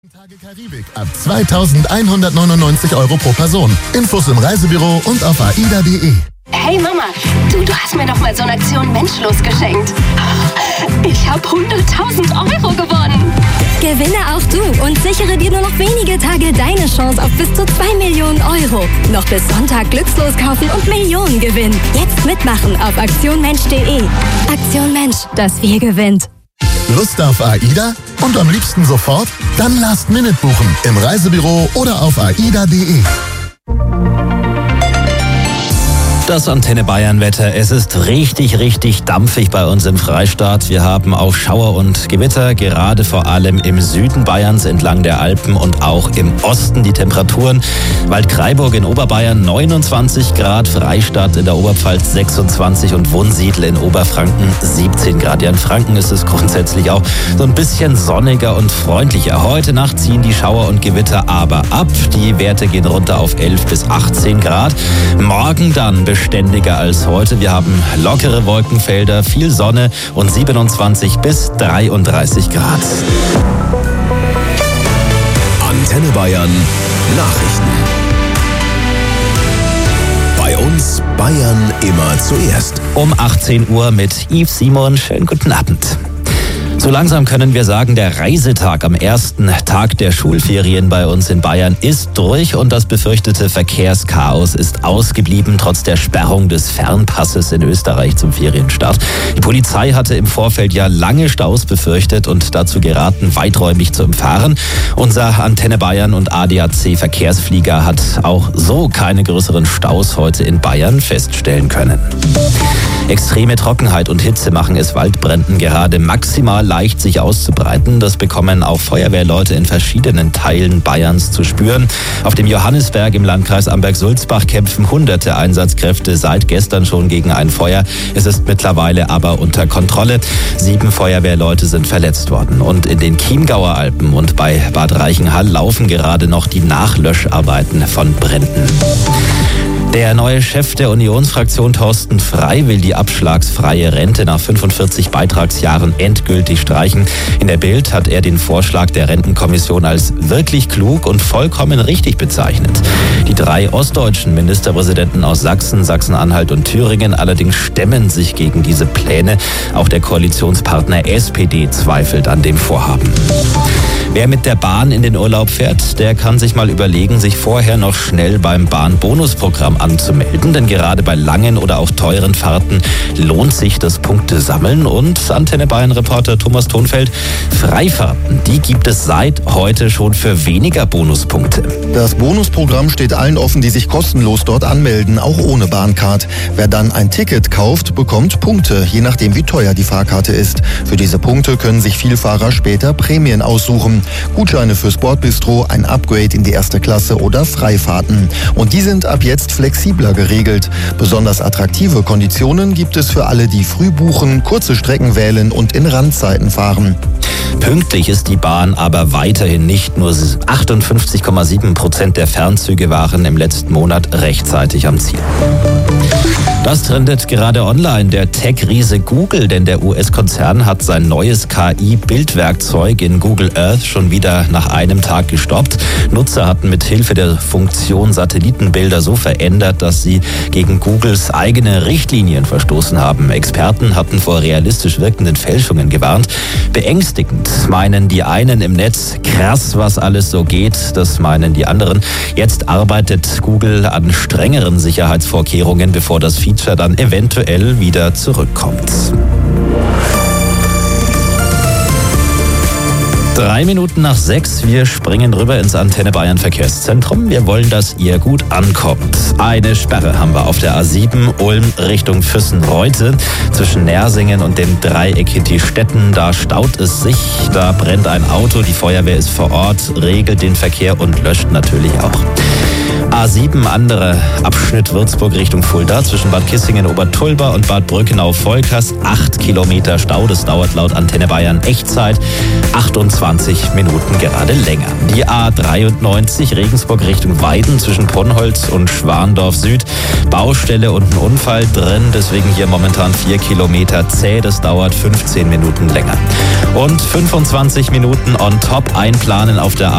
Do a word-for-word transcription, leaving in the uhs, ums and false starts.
Tage Karibik ab zweitausendeinhundertneunundneunzig Euro pro Person. Infos im Reisebüro und auf aida punkt de. Hey Mama, du, du hast mir doch mal so eine Aktion Menschlos geschenkt. Ich habe hunderttausend Euro gewonnen. Gewinne auch du und sichere dir nur noch wenige Tage deine Chance auf bis zu zwei Millionen Euro. Noch bis Sonntag glückslos kaufen und Millionen gewinnen. Jetzt mitmachen auf aktion mensch punkt de. Aktion Mensch, das Wir gewinnt. Lust auf AIDA? Und am liebsten sofort? Dann Last Minute buchen im Reisebüro oder auf aida punkt de. Das Antenne Bayern Wetter. Es ist richtig, richtig dampfig bei uns im Freistaat. Wir haben auch Schauer und Gewitter, gerade vor allem im Süden Bayerns entlang der Alpen und auch im Osten. Die Temperaturen: Waldkraiburg in Oberbayern neunundzwanzig Grad, Freistaat in der Oberpfalz sechsundzwanzig und Wunsiedel in Oberfranken siebzehn Grad. Ja, in Franken ist es grundsätzlich auch so ein bisschen sonniger und freundlicher. Heute Nacht ziehen die Schauer und Gewitter aber ab. Die Werte gehen runter auf elf bis achtzehn Grad. Morgen dann beständiger als heute. Wir haben lockere Wolkenfelder, viel Sonne und siebenundzwanzig bis dreiunddreißig Grad. Antenne Bayern Nachrichten. Bei uns Bayern immer zuerst. Um achtzehn Uhr mit Yves Simon. Schönen guten Abend. So langsam können wir sagen, der Reisetag am ersten Tag der Schulferien bei uns in Bayern ist durch und das befürchtete Verkehrschaos ist ausgeblieben, trotz der Sperrung des Fernpasses in Österreich zum Ferienstart. Die Polizei hatte im Vorfeld ja lange Staus befürchtet und dazu geraten, weiträumig zu umfahren. Unser Antenne Bayern und A D A C Verkehrsflieger hat auch so keine größeren Staus heute in Bayern feststellen können. Extreme Trockenheit und Hitze machen es Waldbränden gerade maximal leicht, sich auszubreiten. Das bekommen auch Feuerwehrleute in verschiedenen Teilen Bayerns zu spüren. Auf dem Johannisberg im Landkreis Amberg-Sulzbach kämpfen hunderte Einsatzkräfte seit gestern schon gegen ein Feuer. Es ist mittlerweile aber unter Kontrolle. Sieben Feuerwehrleute sind verletzt worden. Und in den Chiemgauer Alpen und bei Bad Reichenhall laufen gerade noch die Nachlöscharbeiten von Bränden. Der neue Chef der Unionsfraktion Thorsten Frey will die abschlagsfreie Rente nach fünfundvierzig Beitragsjahren endgültig streichen. In der Bild hat er den Vorschlag der Rentenkommission als wirklich klug und vollkommen richtig bezeichnet. Die drei ostdeutschen Ministerpräsidenten aus Sachsen, Sachsen-Anhalt und Thüringen allerdings stemmen sich gegen diese Pläne. Auch der Koalitionspartner S P D zweifelt an dem Vorhaben. Wer mit der Bahn in den Urlaub fährt, der kann sich mal überlegen, sich vorher noch schnell beim Bahnbonusprogramm anzumelden. Denn gerade bei langen oder auch teuren Fahrten lohnt sich das Punktesammeln. Und Antenne Bayern-Reporter Thomas Thonfeld: Freifahrten, die gibt es seit heute schon für weniger Bonuspunkte. Das Bonusprogramm steht allen offen, die sich kostenlos dort anmelden, auch ohne Bahncard. Wer dann ein Ticket kauft, bekommt Punkte, je nachdem wie teuer die Fahrkarte ist. Für diese Punkte können sich Vielfahrer später Prämien aussuchen. Gutscheine fürs Bordbistro, ein Upgrade in die erste Klasse oder Freifahrten. Und die sind ab jetzt flexibler geregelt. Besonders attraktive Konditionen gibt es für alle, die früh buchen, kurze Strecken wählen und in Randzeiten fahren. Pünktlich ist die Bahn aber weiterhin nicht. Nur achtundfünfzig Komma sieben Prozent der Fernzüge waren im letzten Monat rechtzeitig am Ziel. Das trendet gerade online, der Tech-Riese Google, denn der U S-Konzern hat sein neues K I-Bildwerkzeug in Google Earth schon wieder nach einem Tag gestoppt. Nutzer hatten mit Hilfe der Funktion Satellitenbilder so verändert, dass sie gegen Googles eigene Richtlinien verstoßen haben. Experten hatten vor realistisch wirkenden Fälschungen gewarnt. Beängstigend meinen die einen im Netz, krass, was alles so geht, das meinen die anderen. Jetzt arbeitet Google an strengeren Sicherheitsvorkehrungen, bevor das Feature dann eventuell wieder zurückkommt. Drei Minuten nach sechs, wir springen rüber ins Antenne Bayern Verkehrszentrum. Wir wollen, dass ihr gut ankommt. Eine Sperre haben wir auf der A sieben Ulm Richtung Füssen-Reute. Zwischen Nersingen und dem Dreieck Hitti-Stetten, da staut es sich, da brennt ein Auto. Die Feuerwehr ist vor Ort, regelt den Verkehr und löscht natürlich auch. A sieben, andere Abschnitt Würzburg Richtung Fulda zwischen Bad Kissingen, Obertulba und Bad Brückenau-Volkers. Acht Kilometer Stau, das dauert laut Antenne Bayern Echtzeit achtundzwanzig Minuten gerade länger. Die A dreiundneunzig, Regensburg Richtung Weiden zwischen Ponnholz und Schwandorf Süd. Baustelle und ein Unfall drin, deswegen hier momentan vier Kilometer zäh, das dauert fünfzehn Minuten länger. Und fünfundzwanzig Minuten on top einplanen auf der A